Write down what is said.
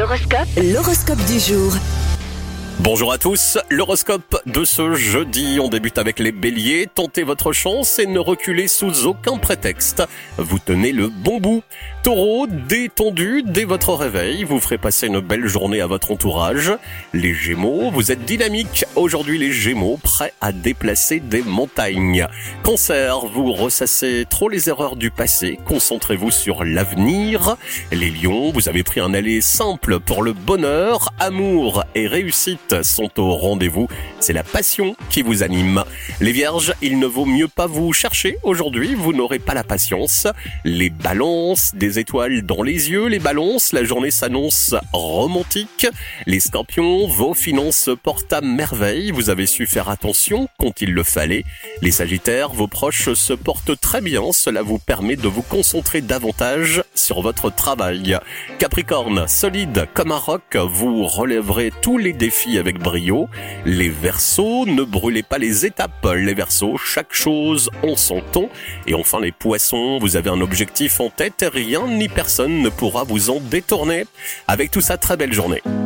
L'horoscope du jour. Bonjour à tous, l'horoscope de ce jeudi, on débute avec les béliers, tentez votre chance et ne reculez sous aucun prétexte, vous tenez le bon bout. Taureau, détendu dès votre réveil, vous ferez passer une belle journée à votre entourage. Les gémeaux, vous êtes dynamiques, aujourd'hui les gémeaux, prêts à déplacer des montagnes. Cancer, vous ressassez trop les erreurs du passé, concentrez-vous sur l'avenir. Les lions, vous avez pris un aller simple pour le bonheur, amour et réussite sont au rendez-vous, c'est la passion qui vous anime. Les vierges, il ne vaut mieux pas vous chercher aujourd'hui, vous n'aurez pas la patience. Les balances, des étoiles dans les yeux, les balances, la journée s'annonce romantique. Les scorpions, vos finances se portent à merveille, vous avez su faire attention quand il le fallait. Les sagittaires, vos proches se portent très bien, cela vous permet de vous concentrer davantage sur votre travail. Capricorne, solide comme un roc, vous relèverez tous les défis avec brio. Les Verseaux, ne brûlez pas les étapes. Les Verseaux, chaque chose en son temps. Et enfin les Poissons, vous avez un objectif en tête et rien ni personne ne pourra vous en détourner. Avec tout ça, très belle journée.